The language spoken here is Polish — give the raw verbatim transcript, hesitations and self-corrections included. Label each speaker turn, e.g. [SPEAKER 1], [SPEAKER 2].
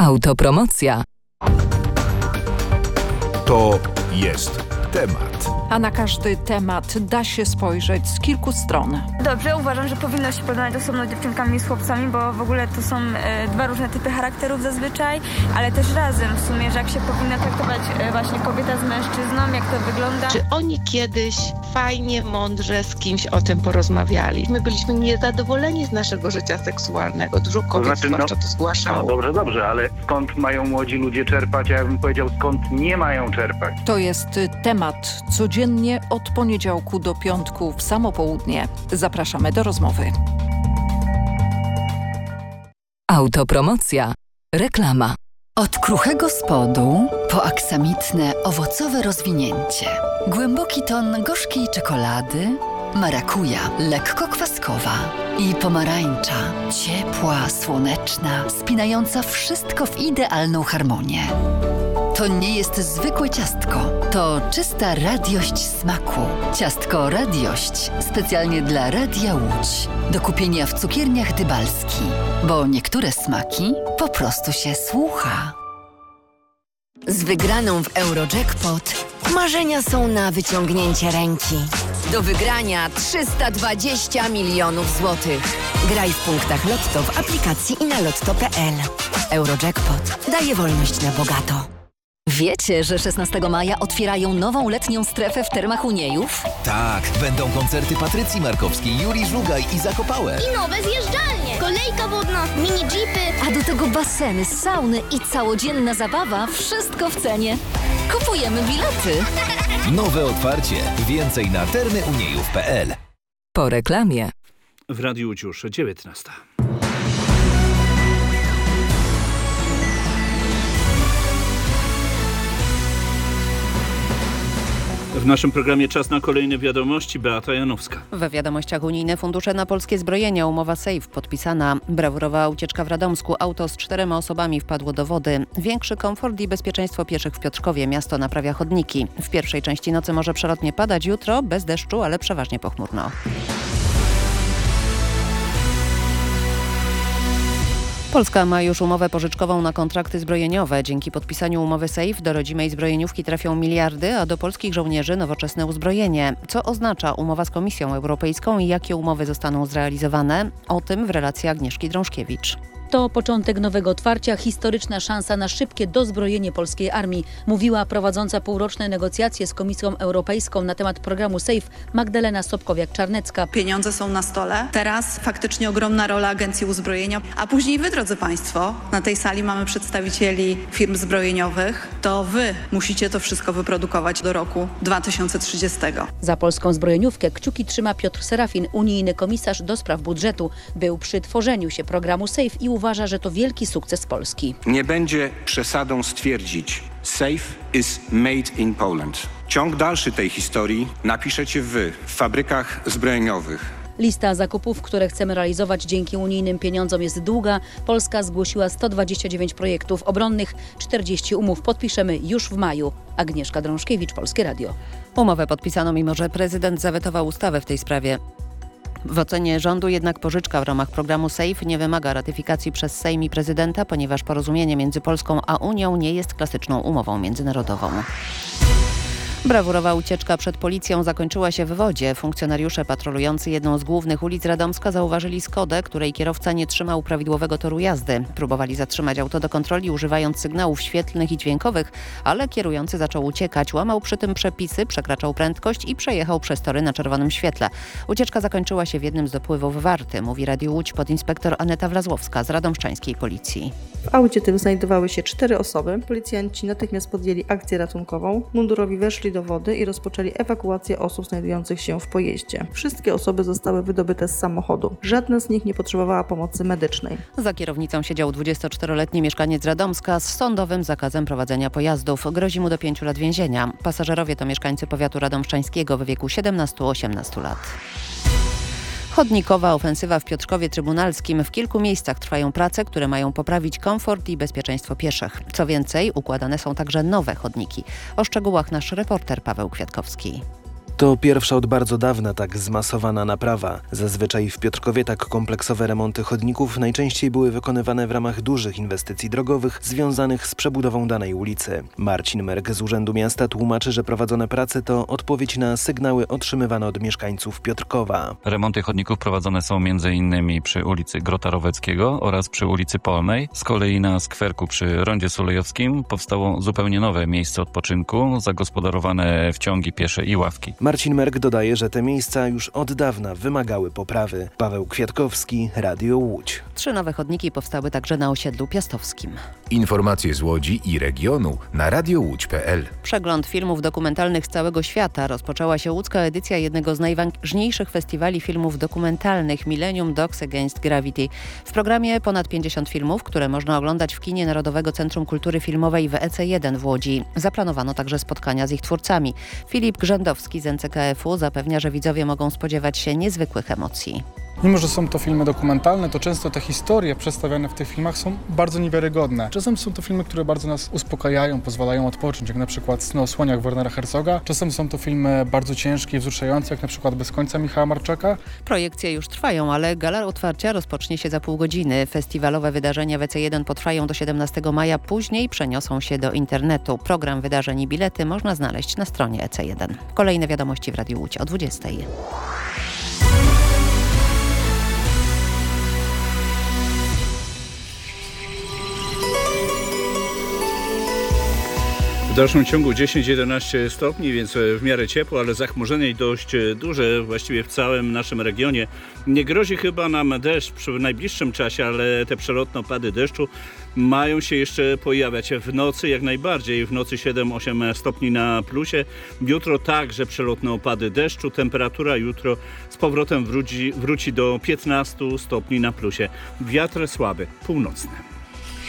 [SPEAKER 1] Autopromocja.
[SPEAKER 2] To jest temat.
[SPEAKER 3] A na każdy temat da się spojrzeć z kilku stron.
[SPEAKER 4] Dobrze, uważam, że powinno się porównać osobno dziewczynkami i z chłopcami, bo w ogóle to są e, dwa różne typy charakterów zazwyczaj, ale też razem w sumie, że jak się powinna traktować e, właśnie kobieta z mężczyzną, jak to wygląda.
[SPEAKER 5] Czy oni kiedyś fajnie, mądrze z kimś o tym porozmawiali? My byliśmy niezadowoleni z naszego życia seksualnego. Dużo kobiet to znaczy, zwłaszcza no, to zgłaszało.
[SPEAKER 6] No dobrze, dobrze, ale skąd mają młodzi ludzie czerpać? Ja bym powiedział, skąd nie mają czerpać.
[SPEAKER 3] To jest temat codziennie od poniedziałku do piątku w samo południe. Zapraszamy do rozmowy.
[SPEAKER 1] Autopromocja. Reklama.
[SPEAKER 7] Od kruchego spodu po aksamitne, owocowe rozwinięcie. Głęboki ton gorzkiej czekolady, marakuja, lekko kwaskowa i pomarańcza, ciepła, słoneczna, spinająca wszystko w idealną harmonię. To nie jest zwykłe ciastko, to czysta radiość smaku. Ciastko Radiość specjalnie dla Radia Łódź. Do kupienia w cukierniach Dybalski, bo niektóre smaki po prostu się słucha.
[SPEAKER 8] Z wygraną w Eurojackpot marzenia są na wyciągnięcie ręki. Do wygrania trzysta dwadzieścia milionów złotych. Graj w punktach Lotto w aplikacji i na lotto kropka p l. Eurojackpot daje wolność na bogato.
[SPEAKER 9] Wiecie, że szesnastego maja otwierają nową letnią strefę w Termach Uniejów?
[SPEAKER 10] Tak, będą koncerty Patrycji Markowskiej, Juri Żugaj i Zakopałe.
[SPEAKER 11] I nowe zjeżdżalnie, kolejka wodna, mini jeepy.
[SPEAKER 9] A do tego baseny, sauny i całodzienna zabawa, wszystko w cenie. Kupujemy bilety.
[SPEAKER 10] Nowe otwarcie. Więcej na termy uniejów kropka p l.
[SPEAKER 1] Po reklamie.
[SPEAKER 12] W Radiu Łódź już dziewiętnasta. W naszym programie czas na kolejne wiadomości. Beata Janowska.
[SPEAKER 13] We wiadomościach unijne fundusze na polskie zbrojenia. Umowa SAFE podpisana. Brawurowa ucieczka w Radomsku. Auto z czterema osobami wpadło do wody. Większy komfort i bezpieczeństwo pieszych w Piotrkowie. Miasto naprawia chodniki. W pierwszej części nocy może przelotnie padać. Jutro bez deszczu, ale przeważnie pochmurno. Polska ma już umowę pożyczkową na kontrakty zbrojeniowe. Dzięki podpisaniu umowy SAFE do rodzimej zbrojeniówki trafią miliardy, a do polskich żołnierzy nowoczesne uzbrojenie. Co oznacza umowa z Komisją Europejską i jakie umowy zostaną zrealizowane? O tym w relacji Agnieszki Drążkiewicz.
[SPEAKER 14] To początek nowego otwarcia, historyczna szansa na szybkie dozbrojenie polskiej armii, mówiła prowadząca półroczne negocjacje z Komisją Europejską na temat programu SAFE Magdalena Sobkowiak-Czarnecka.
[SPEAKER 15] Pieniądze są na stole, teraz faktycznie ogromna rola Agencji Uzbrojenia, a później wy, drodzy Państwo, na tej sali mamy przedstawicieli firm zbrojeniowych, to wy musicie to wszystko wyprodukować do roku dwa tysiące trzydziestego.
[SPEAKER 14] Za polską zbrojeniówkę kciuki trzyma Piotr Serafin, unijny komisarz do spraw budżetu. Był przy tworzeniu się programu SAFE i uważa, że to wielki sukces Polski.
[SPEAKER 16] Nie będzie przesadą stwierdzić, SAFE is made in Poland. Ciąg dalszy tej historii napiszecie wy w fabrykach zbrojeniowych.
[SPEAKER 14] Lista zakupów, które chcemy realizować dzięki unijnym pieniądzom jest długa. Polska zgłosiła sto dwadzieścia dziewięć projektów obronnych, czterdzieści umów podpiszemy już w maju. Agnieszka Drążkiewicz, Polskie Radio.
[SPEAKER 13] Umowę podpisano, mimo że prezydent zawetował ustawę w tej sprawie. W ocenie rządu jednak pożyczka w ramach programu SAFE nie wymaga ratyfikacji przez Sejm i prezydenta, ponieważ porozumienie między Polską a Unią nie jest klasyczną umową międzynarodową. Brawurowa ucieczka przed policją zakończyła się w wodzie. Funkcjonariusze patrolujący jedną z głównych ulic Radomska zauważyli Skodę, której kierowca nie trzymał prawidłowego toru jazdy. Próbowali zatrzymać auto do kontroli, używając sygnałów świetlnych i dźwiękowych, ale kierujący zaczął uciekać. Łamał przy tym przepisy, przekraczał prędkość i przejechał przez tory na czerwonym świetle. Ucieczka zakończyła się w jednym z dopływów Warty, mówi Radiu Łódź podinspektor Aneta Wlazłowska z radomszczańskiej policji.
[SPEAKER 17] W aucie tym znajdowały się cztery osoby. Policjanci natychmiast podjęli akcję ratunkową. Mundurowi weszli do wody i rozpoczęli ewakuację osób znajdujących się w pojeździe. Wszystkie osoby zostały wydobyte z samochodu. Żadna z nich nie potrzebowała pomocy medycznej.
[SPEAKER 13] Za kierownicą siedział dwudziestoczteroletni mieszkaniec Radomska z sądowym zakazem prowadzenia pojazdów. Grozi mu do pięciu lat więzienia. Pasażerowie to mieszkańcy powiatu radomszczańskiego w wieku siedemnastu do osiemnastu lat. Chodnikowa ofensywa w Piotrkowie Trybunalskim. W kilku miejscach trwają prace, które mają poprawić komfort i bezpieczeństwo pieszych. Co więcej, układane są także nowe chodniki. O szczegółach nasz reporter Paweł Kwiatkowski.
[SPEAKER 18] To pierwsza od bardzo dawna tak zmasowana naprawa. Zazwyczaj w Piotrkowie tak kompleksowe remonty chodników najczęściej były wykonywane w ramach dużych inwestycji drogowych związanych z przebudową danej ulicy. Marcin Merk z Urzędu Miasta tłumaczy, że prowadzone prace to odpowiedź na sygnały otrzymywane od mieszkańców Piotrkowa.
[SPEAKER 19] Remonty chodników prowadzone są między innymi przy ulicy Grota Roweckiego oraz przy ulicy Polnej. Z kolei na skwerku przy Rondzie Sulejowskim powstało zupełnie nowe miejsce odpoczynku, zagospodarowane wciągi piesze i ławki.
[SPEAKER 18] Marcin Merk dodaje, że te miejsca już od dawna wymagały poprawy. Paweł Kwiatkowski, Radio Łódź.
[SPEAKER 13] Trzy nowe chodniki powstały także na osiedlu piastowskim.
[SPEAKER 2] Informacje z Łodzi i regionu na radio łódź kropka p l.
[SPEAKER 13] Przegląd filmów dokumentalnych z całego świata. Rozpoczęła się łódzka edycja jednego z najważniejszych festiwali filmów dokumentalnych Millennium Dogs Against Gravity. W programie ponad pięćdziesiąt filmów, które można oglądać w kinie Narodowego Centrum Kultury Filmowej w E C jeden w Łodzi. Zaplanowano także spotkania z ich twórcami. Filip Grzędowski z N C K F U zapewnia, że widzowie mogą spodziewać się niezwykłych emocji.
[SPEAKER 20] Mimo że są to filmy dokumentalne, to często te historie przedstawiane w tych filmach są bardzo niewiarygodne. Czasem są to filmy, które bardzo nas uspokajają, pozwalają odpocząć, jak na przykład Sny o słoniach Wernera Herzoga. Czasem są to filmy bardzo ciężkie i wzruszające, jak na przykład Bez końca Michała Marczaka.
[SPEAKER 13] Projekcje już trwają, ale gala otwarcia rozpocznie się za pół godziny. Festiwalowe wydarzenia w E C jeden potrwają do siedemnastego maja, później przeniosą się do internetu. Program wydarzeń i bilety można znaleźć na stronie E C jeden. Kolejne wiadomości w Radiu Łódź o dwudziestej.
[SPEAKER 12] W dalszym ciągu dziesięć jedenaście stopni, więc w miarę ciepło, ale zachmurzenie dość duże właściwie w całym naszym regionie. Nie grozi chyba nam deszcz przy najbliższym czasie, ale te przelotne opady deszczu mają się jeszcze pojawiać w nocy, jak najbardziej. W nocy siedem osiem stopni na plusie. Jutro także przelotne opady deszczu. Temperatura jutro z powrotem wróci, wróci do piętnastu stopni na plusie. Wiatr słaby, północny.